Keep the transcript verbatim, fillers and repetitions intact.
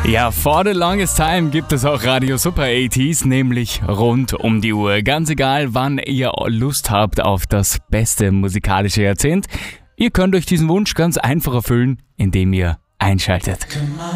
Ja, for the longest time gibt es auch Radio Super achtziger, nämlich rund um die Uhr. Ganz egal, wann ihr Lust habt auf das beste musikalische Jahrzehnt. Ihr könnt euch diesen Wunsch ganz einfach erfüllen, indem ihr einschaltet.